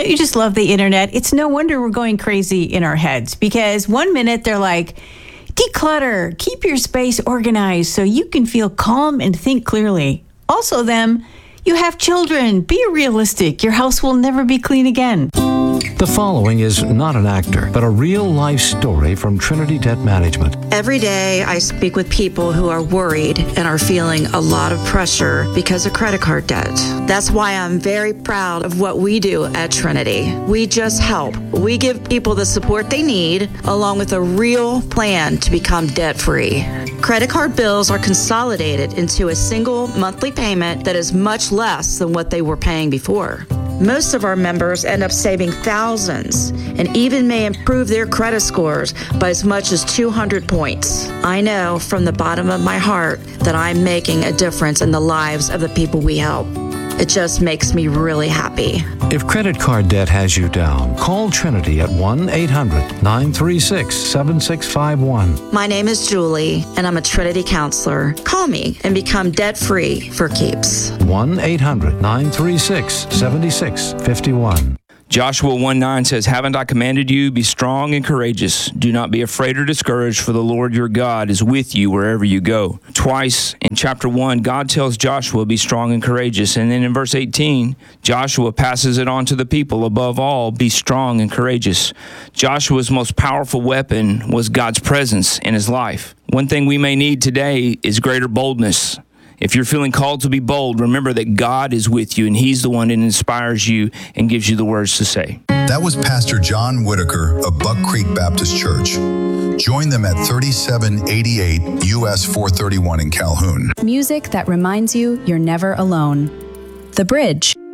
Don't you just love the internet? It's no wonder we're going crazy in our heads, because one minute they're like, declutter, keep your space organized so you can feel calm and think clearly. Also them, you have children, be realistic, your house will never be clean again. The following is not an actor, but a real-life story from Trinity Debt Management. Every day, I speak with people who are worried and are feeling a lot of pressure because of credit card debt. That's why I'm very proud of what we do at Trinity. We just help. We give people the support they need, along with a real plan to become debt-free. Credit card bills are consolidated into a single monthly payment that is much less than what they were paying before. Most of our members end up saving thousands and even may improve their credit scores by as much as 200 points. I know from the bottom of my heart that I'm making a difference in the lives of the people we help. It just makes me really happy. If credit card debt has you down, call Trinity at 1-800-936-7651. My name is Julie, and I'm a Trinity counselor. Call me and become debt-free for keeps. 1-800-936-7651. Joshua 1:9 says, "Haven't I commanded you, be strong and courageous? Do not be afraid or discouraged, for the Lord your God is with you wherever you go." Twice in chapter 1, God tells Joshua, be strong and courageous. And then in verse 18, Joshua passes it on to the people. Above all, be strong and courageous. Joshua's most powerful weapon was God's presence in his life. One thing we may need today is greater boldness. If you're feeling called to be bold, remember that God is with you, and he's the one that inspires you and gives you the words to say. That was Pastor John Whitaker of Buck Creek Baptist Church. Join them at 3788 US 431 in Calhoun. Music that reminds you you're never alone. The Bridge.